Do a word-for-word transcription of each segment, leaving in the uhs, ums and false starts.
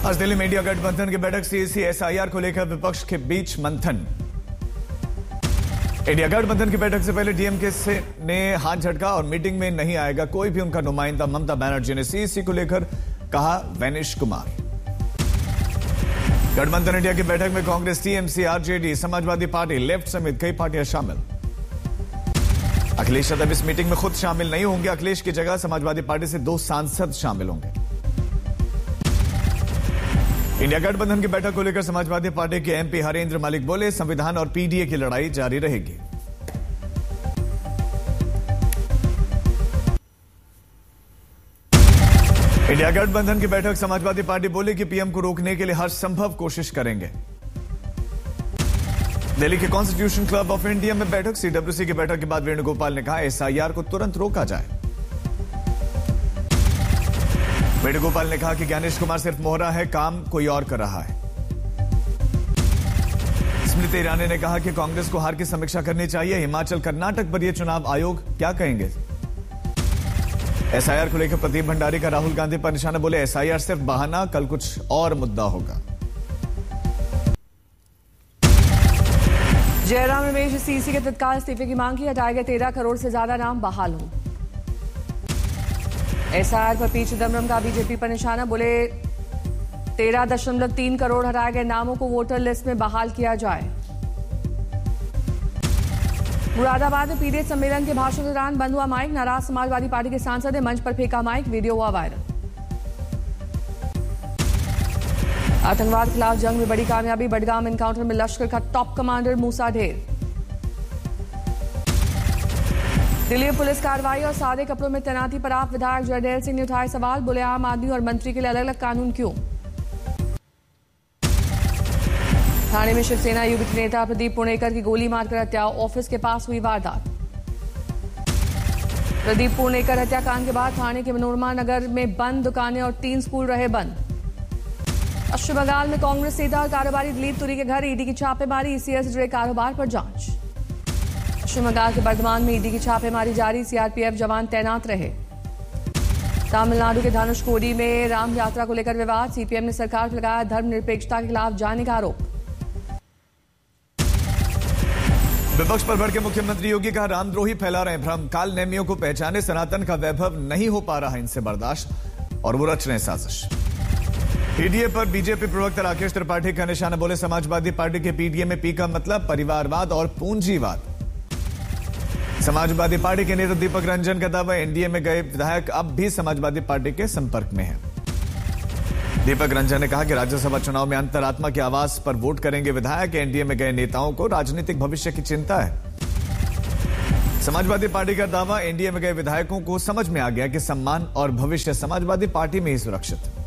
आज दिल्ली में इंडिया गठबंधन की बैठक, सीईसी एसआईआर को लेकर विपक्ष के बीच मंथन। इंडिया गठबंधन की बैठक से पहले डीएमके से ने हाथ झटका और मीटिंग में नहीं आएगा कोई भी उनका नुमाइंदा। ममता बनर्जी ने सीईसी को लेकर कहा वैनिश कुमार। गठबंधन इंडिया की बैठक में Congress, TMC, RJD, Samajwadi party, left समेत कई पार्टियां शामिल। अखिलेश यादव इस मीटिंग में खुद शामिल नहीं होंगे। अखिलेश की जगह समाजवादी पार्टी से दो सांसद शामिल होंगे। इंडिया गठबंधन की बैठक को लेकर समाजवादी पार्टी के एमपी हरेंद्र मलिक बोले, संविधान और पीडीए की लड़ाई जारी रहेगी। इंडिया गठबंधन की बैठक, समाजवादी पार्टी बोले कि पीएम को रोकने के लिए हर संभव कोशिश करेंगे। दिल्ली के कॉन्स्टिट्यूशन क्लब ऑफ इंडिया में बैठक, सीडब्ल्यूसी की बैठक के बाद वेणुगोपाल ने कहा एसआईआर को तुरंत रोका जाए। वेणुगोपाल ने कहा कि ज्ञानेश कुमार सिर्फ मोहरा है, काम कोई और कर रहा है। स्मृति ईरानी ने कहा कि कांग्रेस को हार की समीक्षा करनी चाहिए। हिमाचल, कर्नाटक पर यह चुनाव आयोग क्या कहेंगे। एसआईआर को लेकर प्रदीप भंडारी का राहुल गांधी पर निशाना, बोले एसआईआर सिर्फ बहाना, कल कुछ और मुद्दा होगा। जयराम रमेश सीईसी के तत्काल इस्तीफे की मांग की, हटाए गए तेरह करोड़ से ज्यादा नाम बहाल हों। एसआईआर पर पी चिदम्बरम का बीजेपी पर निशाना, बोले तेरह दशमलव तीन करोड़ हटाए गए नामों को वोटर लिस्ट में बहाल किया जाए। मुरादाबाद में पीडीए सम्मेलन के भाषण के दौरान बंद हुआ माइक, नाराज समाजवादी पार्टी के सांसद ने मंच पर फेंका माइक, वीडियो हुआ वायरल। आतंकवाद के खिलाफ जंग में बड़ी कामयाबी, बडगाम एनकाउंटर में लश्कर का टॉप कमांडर मूसा ढेर। दिल्ली में पुलिस कार्रवाई और सादे कपड़ों में तैनाती पर आप विधायक जरनैल सिंह ने उठाए सवाल, बोले आम आदमी और मंत्री के लिए अलग अलग कानून क्यों। थाने में शिवसेना युवक नेता प्रदीप पुणेकर की गोली मारकर हत्या, ऑफिस के पास हुई वारदात। प्रदीप पुणेकर हत्याकांड के बाद थाने के मनोरमा नगर में बंद दुकानें और तीन स्कूल रहे बंद। पश्चिम बंगाल में कांग्रेस नेता और कारोबारी दिलीप तुरी के घर ईडी की छापेमारी, ईसीआर से जुड़े कारोबार पर जांच। पश्चिम बंगाल के बर्धमान में ईडी की छापेमारी जारी, सीआरपीएफ जवान तैनात रहे। तमिलनाडु के धनुषकोडी में राम यात्रा को लेकर विवाद, सीपीएम ने सरकार पर लगाया धर्मनिरपेक्षता के खिलाफ जाने का आरोप। विपक्ष पर भड़के मुख्यमंत्री योगी, कहा रामद्रोही फैला रहे भ्रम, काल नेमियों को पहचाने, सनातन का वैभव नहीं हो पा रहा इनसे बर्दाश्त और वो रच रहे साजिश। पीडीए पर बीजेपी प्रवक्ता राकेश त्रिपाठी का निशाना, बोले समाजवादी पार्टी के पीडीए में पी का मतलब परिवारवाद और पूंजीवाद। समाजवादी पार्टी के नेता दीपक रंजन का दावा, एनडीए में गए विधायक अब भी समाजवादी पार्टी के संपर्क में हैं। दीपक रंजन ने कहा कि राज्यसभा चुनाव में अंतरात्मा की आवाज पर वोट करेंगे विधायक। एनडीए में गए नेताओं को राजनीतिक भविष्य की चिंता है। समाजवादी पार्टी का दावा, एनडीए में गए विधायकों को समझ में आ गया कि सम्मान और भविष्य समाजवादी पार्टी में ही सुरक्षित है।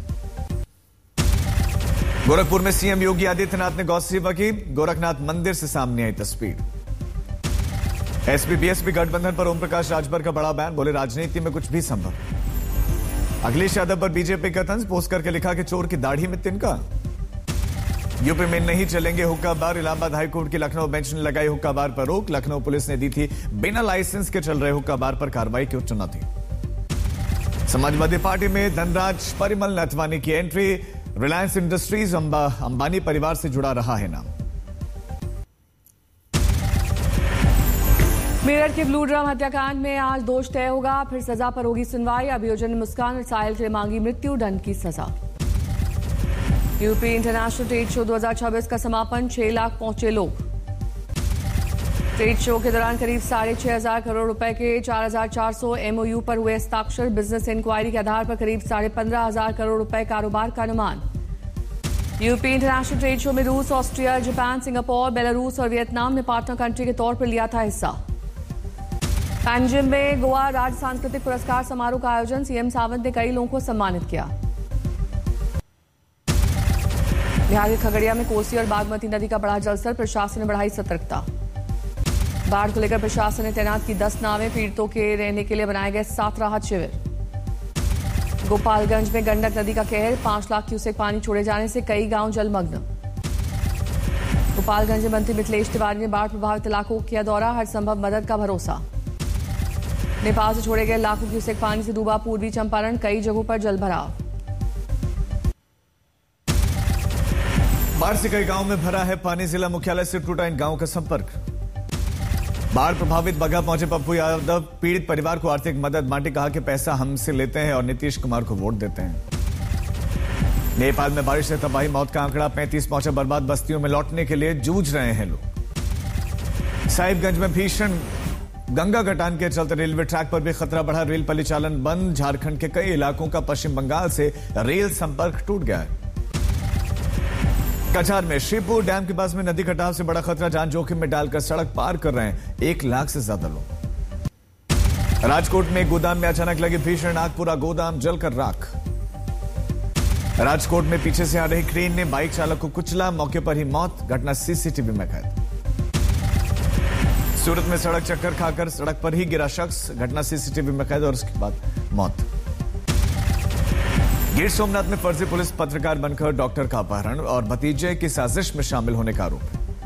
गोरखपुर में सीएम योगी आदित्यनाथ ने गौ सेवा की, गोरखनाथ मंदिर से सामने आई तस्वीर। एसपी बीएसपी गठबंधन पर ओम प्रकाश राजभर का बड़ा बयान, बोले राजनीति में कुछ भी संभव। अखिलेश यादव पर बीजेपी का तंज, पोस्ट करके लिखा कि चोर की दाढ़ी में तिनका। यूपी में नहीं चलेंगे हुक्का बार, इलाहाबाद हाईकोर्ट की लखनऊ बेंच ने लगाई हुक्का बार पर रोक। लखनऊ पुलिस ने दी थी बिना लाइसेंस के चल रहे हुक्का बार पर कार्रवाई की चुनौती। समाजवादी पार्टी में धनराज परिमल नथवानी की एंट्री, रिलायंस इंडस्ट्रीज अंबा, अंबानी परिवार से जुड़ा रहा है नाम। मेरठ के ब्लू ड्रम हत्याकांड में आज दोष तय होगा, फिर सजा पर होगी सुनवाई। अभियोजन ने मुस्कान और साहिल से मांगी मृत्यु दंड की सजा। यूपी इंटरनेशनल ट्रेड शो दो हज़ार छब्बीस का समापन, छह लाख पहुंचे लोग। ट्रेड शो के दौरान करीब साढ़े छह हजार करोड़ रुपए के चार हजार चार सौ एमओयू पर हुए हस्ताक्षर। बिजनेस इंक्वायरी के आधार पर करीब साढ़े पंद्रह हजार करोड़ रुपए कारोबार का अनुमान। यूपी इंटरनेशनल ट्रेड शो में रूस, ऑस्ट्रिया, जापान, सिंगापुर, बेलारूस और वियतनाम ने पार्टनर कंट्री के तौर पर लिया था हिस्सा। पैंजिम में गोवा राज्य सांस्कृतिक पुरस्कार समारोह का आयोजन, सीएम सावंत ने कई लोगों को सम्मानित किया। बिहार के खगड़िया में कोसी और बागमती नदी का बढ़ा जलस्तर, प्रशासन ने बढ़ाई सतर्कता। बाढ़ को लेकर प्रशासन ने तैनात की दस नावें, पीड़ितों के रहने के लिए बनाए गए सात राहत शिविर। गोपालगंज में गंडक नदी का कहर, पांच लाख क्यूसेक पानी छोड़े जाने से कई गांव जलमग्न। गोपालगंज में मंत्री मिथिलेश तिवारी ने बाढ़ प्रभावित इलाकों को किया दौरा, हर संभव मदद का भरोसा। नेपाल से छोड़े गए लाखों क्यूसेक पानी से डूबा पूर्वी चंपारण, कई जगहों पर जलभराव। बाढ़ से कई गांवों में भरा है पानी। जिला मुख्यालय से टूटा इन गांवों का संपर्क। बाढ़ प्रभावित बगहा पहुंचे पप्पू यादव। पीड़ित परिवार को आर्थिक मदद बांटी। कहा कि पैसा हमसे लेते हैं और नीतीश कुमार को वोट देते हैं। नेपाल में बारिश से तबाही, मौत का आंकड़ा पैंतीस पहुंचा। बर्बाद बस्तियों में लौटने के लिए जूझ रहे हैं लोग। साहिबगंज में भीषण गंगा गटान के चलते रेलवे ट्रैक पर भी खतरा बढ़ा। रेल परिचालन बंद। झारखंड के कई इलाकों का पश्चिम बंगाल से रेल संपर्क टूट गया है। कछार में श्रीपुर डैम के पास में नदी कटाव से बड़ा खतरा। जान जोखिम में डालकर सड़क पार कर रहे हैं एक लाख से ज्यादा लोग। राजकोट में गोदाम में अचानक लगी भीषण आग। पूरा गोदाम जलकर राख। राजकोट में पीछे से आ रही क्रेन ने बाइक चालक को कुचला। मौके पर ही मौत। घटना सीसीटीवी में कैद। सूरत में सड़क चक्कर खाकर सड़क पर ही गिरा शख्स। घटना सीसीटीवी में कैद और उसके बाद मौत। गिर सोमनाथ में फर्जी पुलिस पत्रकार बनकर डॉक्टर का अपहरण और भतीजे की साजिश में शामिल होने का आरोप।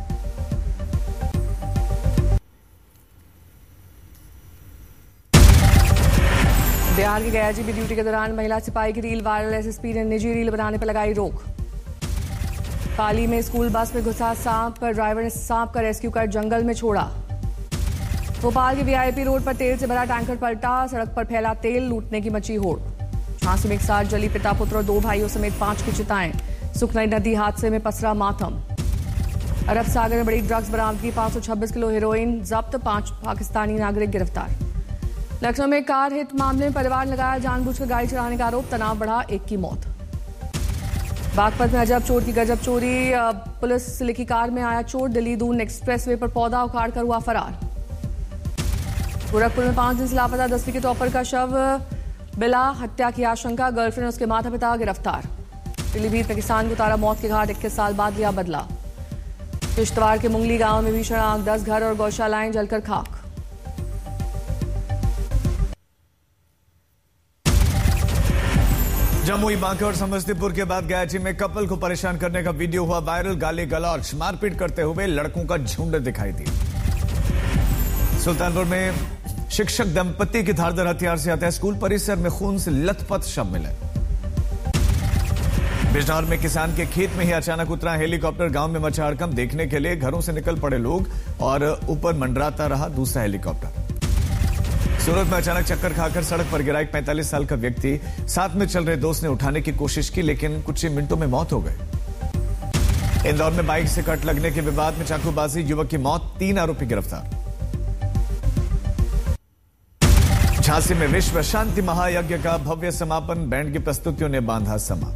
बिहार की गया जीबी ड्यूटी के दौरान महिला सिपाही की रील वायरल। एसएसपी ने निजी रील बनाने पर लगाई रोक। पाली में स्कूल बस में घुसा सांप पर ड्राइवर ने सांप का रेस्क्यू कर जंगल में छोड़ा। भोपाल के वीआईपी रोड पर तेल से भरा टैंकर पलटा। सड़क पर फैला तेल, लूटने की मची होड़। झांसी में एक साथ जली पिता पुत्र और दो भाइयों समेत पांच की चिताएं। सुखनई नदी हादसे में पसरा मातम। अरब सागर में बड़ी ड्रग्स बरामदगी। पांच सौ छब्बीस किलो हेरोइन जब्त। पांच पाकिस्तानी नागरिक गिरफ्तार। लखनऊ में कार हिट मामले में परिवार ने लगाया जानबूझकर गाड़ी चलाने का आरोप। तनाव बढ़ा, एक की मौत। बागपत में अजब चोर की गजब चोरी। पुलिस से लिखी कार में आया चोर। दिल्ली दून एक्सप्रेसवे पर पौधा उखाड़ कर हुआ फरार। गोरखपुर में पांच दिन से लापता दसवीं के टॉपर का शव बिला। हत्या की आशंका। गर्लफ्रेंड और उसके माता पिता गिरफ्तार। पीलीभीत में किसान को उतारा मौत के घाट। इक्कीस साल बाद लिया बदला। किश्तवाड़ के मुंगली गांव में भीषण आग। दस घर और गौशालाएं जलकर खाक। जमुई, बांका और समस्तीपुर के बाद गयाची में कपल को परेशान करने का वीडियो हुआ वायरल। गाली गलौज, मारपीट करते हुए लड़कों का झुंड दिखाई दिया। सुल्तानपुर में शिक्षक दंपति की धारदार हथियार से हत्या। स्कूल परिसर में खून से लथपथ शव मिले। बिजनौर में किसान के खेत में ही अचानक उतरा हेलीकॉप्टर। गांव में मचा हड़कंप। देखने के लिए घरों से निकल पड़े लोग और ऊपर मंडराता रहा दूसरा हेलीकॉप्टर। सूरत में अचानक चक्कर खाकर सड़क पर गिरा एक पैंतालीस साल का व्यक्ति। साथ में चल रहे दोस्त ने उठाने की कोशिश की लेकिन कुछ ही मिनटों में मौत हो गई। इंदौर में बाइक से कट लगने के विवाद में चाकूबाजी। युवक की मौत। तीन आरोपी गिरफ्तार। झांसी में विश्व शांति महायज्ञ का भव्य समापन। बैंड की प्रस्तुतियों ने बांधा समा।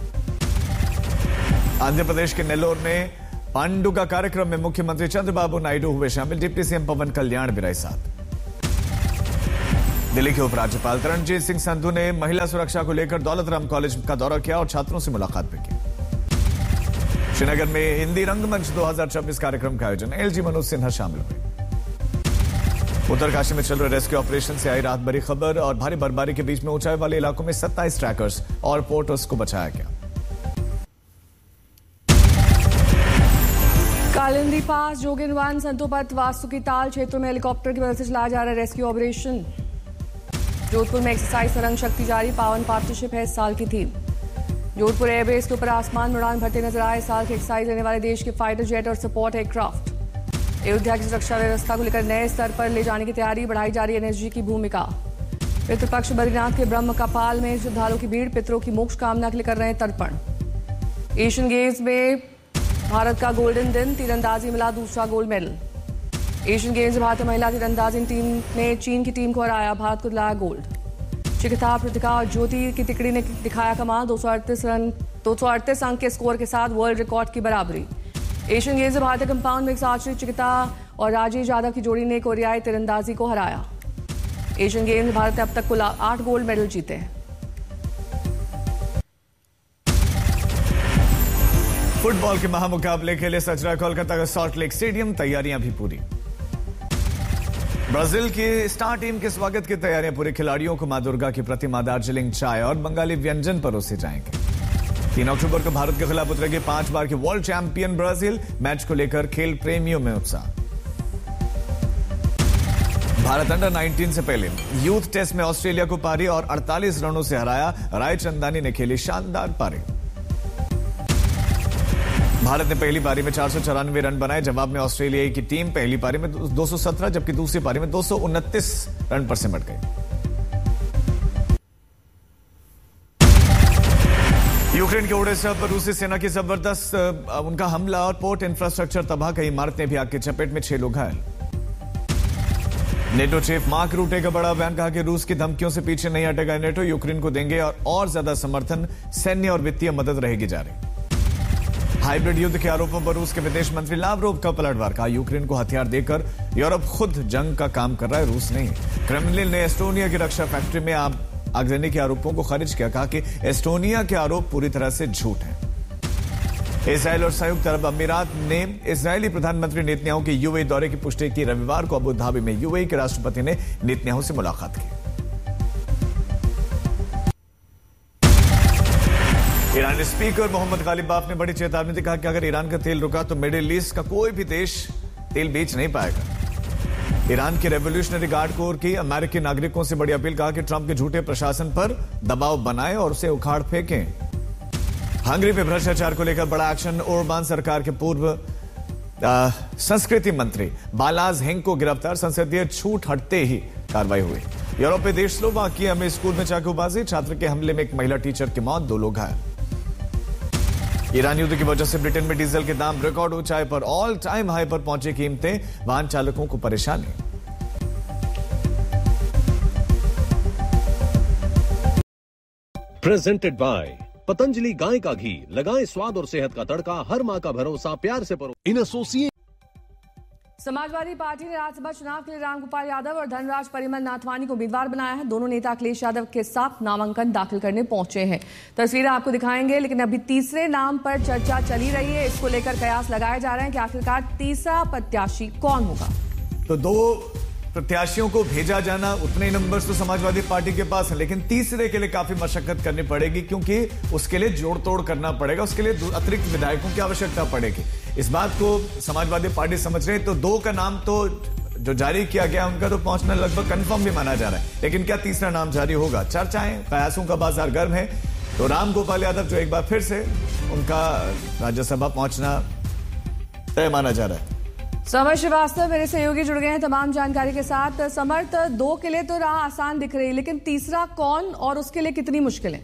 आंध्र प्रदेश के नेल्लोर में पांडु का कार्यक्रम में मुख्यमंत्री चंद्रबाबू नायडू हुए शामिल। डिप्टी सीएम पवन कल्याण भी रहे साथ। दिल्ली के उपराज्यपाल तरणजीत सिंह संधू ने महिला सुरक्षा को लेकर दौलतराम कॉलेज का दौरा किया और छात्रों से मुलाकात भी की। श्रीनगर में हिंदी रंगमंच दो हज़ार छब्बीस कार्यक्रम का आयोजन। एलजी मनोज सिन्हा शामिल हुए। उत्तरकाशी में चल रहे रेस्क्यू ऑपरेशन से आई राहत भरी खबर और भारी बर्फबारी के बीच में ऊंचाई वाले इलाकों में सत्ताईस ट्रैकर्स और पोर्टर्स को बचाया गया। कालिंदी पास जोगिनवान संतोपत वास्तु की ताल क्षेत्रों में हेलीकॉप्टर की मदद से चलाया जा रहा है रेस्क्यू ऑपरेशन। जोधपुर में एक्सरसाइज सरंग शक्ति जारी। पावन पार्टनरशिप है इस साल की थीम। जोधपुर एयरबेस के ऊपर आसमान में उड़ान भरते नजर आए साल के एक्सरसाइज लेने वाले देश के फाइटर जेट और सपोर्ट एयरक्राफ्ट। अयोध्या की सुरक्षा व्यवस्था को लेकर नए स्तर पर ले जाने की तैयारी। बढ़ाई जा रही है एनएसजी की भूमिका। पितृपक्ष बद्रीनाथ के ब्रह्म कपाल में श्रद्धालुओं की भीड़। पितरों की मोक्ष कामना के लिए कर रहे हैं तर्पण। एशियन गेम्स में भारत का गोल्डन दिन। तीरंदाजी मिला दूसरा गोल्ड मेडल। एशियन गेम्स में भारतीय महिला तीरंदाजी टीम ने चीन की टीम को हराया। भारत को दिलाया गोल्ड। चिकिता, प्रतिका और ज्योति की तिकड़ी ने दिखाया कमाल। दो सौ अड़तीस रन दो सौ अड़तीस अंक के स्कोर के साथ वर्ल्ड रिकॉर्ड की बराबरी। एशियन गेम्स में भारतीय कंपाउंड मिक्स आर्चरी चिकिता और राजेश यादव की जोड़ी ने कोरियाई तीरंदाजी को हराया। एशियन गेम्स में भारत ने अब तक कुल आठ गोल्ड मेडल जीते हैं। फुटबॉल के महामुकाबले के लिए सच रहा कोलकाता का सॉल्ट लेक स्टेडियम। तैयारियां भी पूरी। ब्राजील की स्टार टीम के स्वागत की तैयारियां पूरी। खिलाड़ियों को मां दुर्गा की प्रतिमा, दार्जिलिंग चाय और बंगाली व्यंजन परोसे जाएंगे। तीन अक्टूबर को भारत के खिलाफ उतरेगी पांच बार की वर्ल्ड चैंपियन ब्राजील। मैच को लेकर खेल प्रेमियों में उत्साह। भारत अंडर उन्नीस से पहले यूथ टेस्ट में ऑस्ट्रेलिया को पारी और अड़तालीस रनों से हराया। रायचंदानी ने खेली शानदार पारी। भारत ने पहली पारी में चार सौ चौरानवे रन बनाए। जवाब में ऑस्ट्रेलिया की टीम पहली पारी में दो सौ सत्रह जबकि दूसरी पारी में दो सौ उनतीस रन पर सिमट गई। यूक्रेन के ओडेसा पर रूसी सेना की जबरदस्त उनका हमला और पोर्ट इंफ्रास्ट्रक्चर तबाह, कई इमारतें भी आग की चपेट में, छह लोग घायल। नेटो चीफ मार्क रूटे का बड़ा बयान, कहा कि रूस की धमकियों से पीछे नहीं हटेगा नेटो, यूक्रेन को देंगे और, और ज्यादा समर्थन, सैन्य और वित्तीय मदद रहेगी जारी। हाइब्रिड युद्ध के आरोपों पर रूस के विदेश मंत्री लावरोव का पलटवार, कहा यूक्रेन को हथियार देकर यूरोप खुद जंग का काम कर रहा है, रूस नहीं। क्रेमलिन ने एस्टोनिया की रक्षा फैक्ट्री में आग आग देने के आरोपों को खारिज किया, कहा कि एस्टोनिया के आरोप पूरी तरह से झूठ हैं। इजराइल और संयुक्त अरब अमीरात ने इजरायली प्रधानमंत्री नेतन्याहू के यूएई दौरे की पुष्टि की। रविवार को अबू धाबी में यूएई के राष्ट्रपति ने नेतन्याहू से मुलाकात की। ईरानी स्पीकर मोहम्मद गालिबाफ ने बड़ी चेतावनी दी, कहा कि अगर ईरान का तेल रुका तो मिडिल ईस्ट का कोई भी देश तेल बेच नहीं पाएगा। ईरान के रेवोल्यूशनरी गार्ड कोर की अमेरिकी नागरिकों से बड़ी अपील, कहा कि ट्रंप के झूठे प्रशासन पर दबाव बनाएं और उसे उखाड़ फेंकें। हंगरी में भ्रष्टाचार को लेकर बड़ा एक्शन, ओरबान सरकार के पूर्व आ, संस्कृति मंत्री बालाज हेंग को गिरफ्तार, संसदीय छूट हटते ही कार्रवाई हुई। यूरोपीय देश स्लोवाकिया में स्कूल में चाकूबाजी, छात्र के हमले में एक महिला टीचर की मौत, दो लोग घायल। ईरान युद्ध की वजह से ब्रिटेन में डीजल के दाम रिकॉर्ड ऊंचाई पर, ऑल टाइम हाई पर पहुंची कीमतें, वाहन चालकों को परेशानी। प्रेजेंटेड बाय पतंजलि गाय का घी, लगाएं स्वाद और सेहत का तड़का, हर मां का भरोसा, प्यार से परो। इन एसोसिएट समाजवादी पार्टी ने राज्यसभा चुनाव के लिए रामगोपाल यादव और धनराज परिमल नाथवानी को उम्मीदवार बनाया है। दोनों नेता अखिलेश यादव के साथ नामांकन दाखिल करने पहुंचे हैं। तस्वीरें आपको दिखाएंगे, लेकिन अभी तीसरे नाम पर चर्चा चली रही है। इसको लेकर कयास लगाए जा रहे हैं कि आखिरकार तीसरा प्रत्याशी कौन होगा। तो दो प्रत्याशियों को भेजा जाना, उतने ही नंबर्स तो समाजवादी पार्टी के पास है, लेकिन तीसरे के लिए काफी मशक्कत करनी पड़ेगी, क्योंकि उसके लिए जोड़ तोड़ करना पड़ेगा, उसके लिए अतिरिक्त विधायकों की आवश्यकता पड़ेगी। इस बात को समाजवादी पार्टी समझ रही है। तो दो का नाम तो जो जारी किया गया उनका तो पहुंचना लगभग कंफर्म भी माना जा रहा है, लेकिन क्या तीसरा नाम जारी होगा? चर्चाएं, प्रयासों का बाजार गर्म है। तो राम गोपाल यादव जो एक बार फिर से उनका राज्यसभा पहुंचना तय माना जा रहा है। समर श्रीवास्तव मेरे सहयोगी जुड़ गए हैं तमाम जानकारी के साथ। समर्थ, दो के लिए तो राह आसान दिख रही है, लेकिन तीसरा कौन और उसके लिए कितनी मुश्किलें?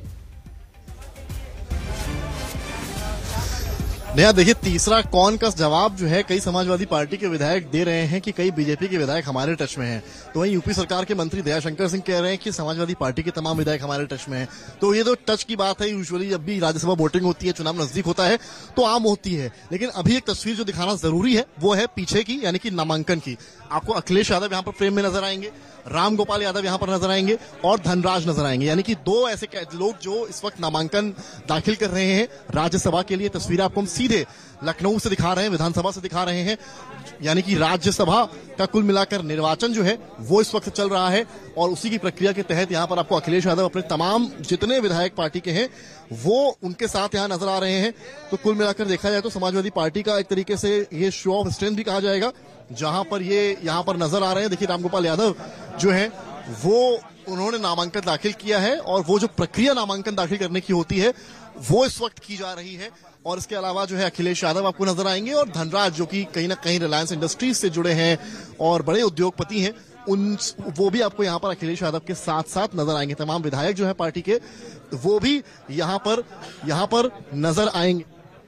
नया देखिए, तीसरा कौन का जवाब जो है कई समाजवादी पार्टी के विधायक दे रहे हैं कि कई बीजेपी के विधायक हमारे टच में हैं। तो वहीं यूपी सरकार के मंत्री दयाशंकर सिंह कह रहे हैं कि समाजवादी पार्टी के तमाम विधायक हमारे टच में हैं। तो ये तो टच की बात है, यूजुअली जब भी राज्यसभा वोटिंग होती है, चुनाव नजदीक होता है तो आम होती है। लेकिन अभी एक तस्वीर जो दिखाना जरूरी है वो है पीछे की, यानी कि नामांकन की। आपको अखिलेश यादव यहाँ पर फ्रेम में नजर आएंगे, राम गोपाल यादव यहां पर नजर आएंगे और धनराज नजर आएंगे, यानी कि दो ऐसे लोग जो इस वक्त नामांकन दाखिल कर रहे हैं राज्यसभा के लिए। तस्वीर आपको हम सीधे लखनऊ से दिखा रहे हैं, विधानसभा से दिखा रहे हैं, यानी कि राज्यसभा का कुल मिलाकर निर्वाचन जो है वो इस वक्त चल रहा है और उसी की प्रक्रिया के तहत यहां पर आपको अखिलेश यादव अपने तमाम जितने विधायक पार्टी के हैं वो उनके साथ यहां नजर आ रहे हैं। तो कुल मिलाकर देखा जाए तो समाजवादी पार्टी का एक तरीके से ये शो ऑफ स्ट्रेंथ भी कहा जाएगा, जहां पर ये यहां पर नजर आ रहे हैं। देखिए, रामगोपाल यादव जो है वो उन्होंने नामांकन दाखिल किया है और वो जो प्रक्रिया नामांकन दाखिल करने की होती है वो इस वक्त की जा रही है। और इसके अलावा जो है अखिलेश यादव आपको नजर आएंगे और धनराज जो कि कहीं ना कहीं रिलायंस इंडस्ट्रीज से जुड़े हैं और बड़े उद्योगपति हैं, उन वो भी आपको यहाँ पर अखिलेश यादव के साथ साथ नजर आएंगे। तमाम विधायक जो है पार्टी के वो भी यहाँ पर यहाँ पर नजर आएंगे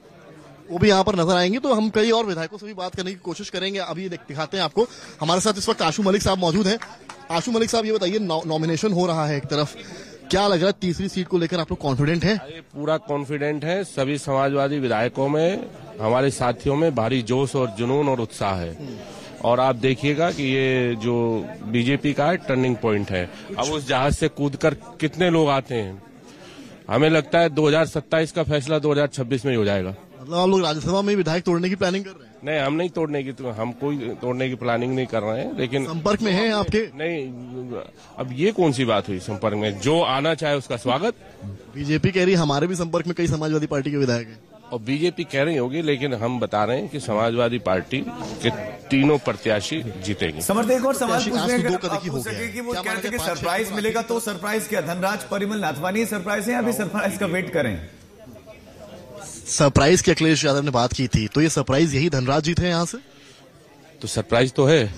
वो भी यहाँ पर नजर आएंगे। तो हम कई और विधायकों से भी बात करने की कोशिश करेंगे। अभी दिखाते हैं आपको, हमारे साथ इस वक्त आशू मलिक साहब मौजूद हैं। आशू मलिक साहब, ये बताइए, नॉमिनेशन हो रहा है एक तरफ, क्या लग रहा है तीसरी सीट को लेकर आप लोग कॉन्फिडेंट हैं? पूरा कॉन्फिडेंट है। सभी समाजवादी विधायकों में, हमारे साथियों में भारी जोश और जुनून और उत्साह है। और आप देखिएगा कि ये जो बीजेपी का है टर्निंग पॉइंट है। अब उस जहाज से कूदकर कितने लोग आते हैं, हमें लगता है दो हज़ार सत्ताईस का फैसला दो हज़ार छब्बीस में ही हो जाएगा। मतलब आप लोग राज्यसभा में विधायक तोड़ने की प्लानिंग कर रहे हैं? नहीं, हम नहीं तोड़ने की, तो हम कोई तोड़ने की प्लानिंग नहीं कर रहे हैं, लेकिन संपर्क में हैं आपके? नहीं, अब ये कौन सी बात हुई संपर्क में? जो आना चाहे उसका स्वागत। बीजेपी कह रही है हमारे भी संपर्क में कई समाजवादी पार्टी के विधायक हैं, और बीजेपी कह रही होगी, लेकिन हम बता रहे हैं कि समाजवादी पार्टी के तीनों प्रत्याशी जीतेंगे। समर्थ, एक और सवाल पूछने दो का देखिए हो गया कि वो कहते हैं कि सरप्राइज मिलेगा, तो सरप्राइज क्या? धनराज परिमल नाथवानी सरप्राइज है या अभी सरप्राइज का वेट करें? सरप्राइज की अखिलेश यादव ने बात की थी, तो ये सरप्राइज यही धनराज जी थे यहाँ से? तो सरप्राइज तो है,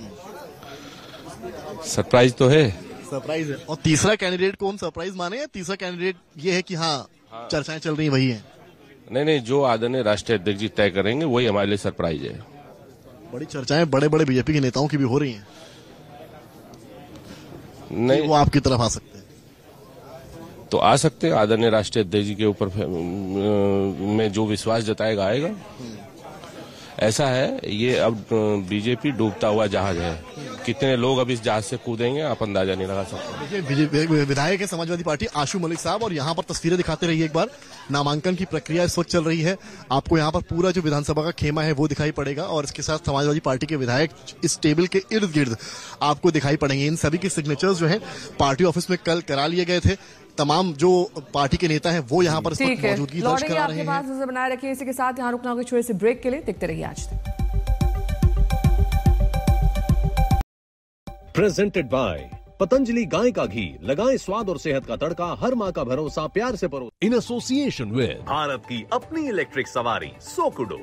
सरप्राइज तो है, सरप्राइज है। और तीसरा कैंडिडेट कौन सरप्राइज माने, या तीसरा कैंडिडेट ये है कि हाँ, हाँ चर्चाएं चल रही वही है? नहीं नहीं, जो आदरणीय राष्ट्रीय अध्यक्ष जी तय करेंगे वही हमारे लिए सरप्राइज है। बड़ी चर्चाएं बड़े बड़े बीजेपी के नेताओं की भी हो रही हैं, नहीं वो आपकी तरफ आ सकते हैं? तो आ सकते हैं, आदरणीय राष्ट्रीय अध्यक्ष जी के ऊपर में जो विश्वास जताएगा आएगा। ऐसा है, ये अब बीजेपी डूबता हुआ जहाज है, कितने लोग अब इस जहाज से कूदेंगे आप अंदाजा नहीं लगा सकते। देखिए, विधायक है समाजवादी पार्टी आशु मलिक साहब, और यहाँ पर तस्वीरें दिखाते रहिए एक बार। नामांकन की प्रक्रिया इस वक्त चल रही है, आपको यहाँ पर पूरा जो विधानसभा का खेमा है वो दिखाई पड़ेगा, और इसके साथ समाजवादी पार्टी के विधायक इस टेबल के इर्द गिर्द आपको दिखाई पड़ेंगे। इन सभी के सिग्नेचर्स जो है पार्टी ऑफिस में कल करा लिए गए थे। तमाम जो पार्टी के नेता हैं वो यहाँ पर मौजूदगी दर्ज करा रहे हैं। आपके पास नजर बनाए रखिए। इसी के साथ यहाँ रुकना होगा छोटे से ब्रेक के लिए। देखते रहिए आज तक। प्रेजेंटेड बाय पतंजलि गाय का घी, लगाएं स्वाद और सेहत का तड़का, हर माँ का भरोसा प्यार से परो। इन एसोसिएशन विद भारत की अपनी इलेक्ट्रिक सवारी सोकुडो।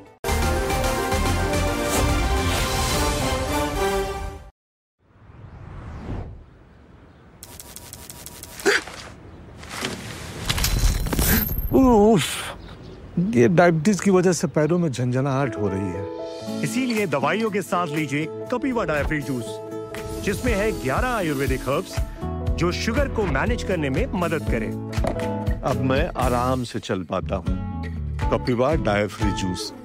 ये डायबिटीज की वजह से पैरों में झंझनाहट हो रही है। इसीलिए दवाइयों के साथ लीजिए कपिवा डायफ्री जूस, जिसमें है ग्यारह आयुर्वेदिक हर्ब्स जो शुगर को मैनेज करने में मदद करें। अब मैं आराम से चल पाता हूँ। कपिवा डायफ्री जूस।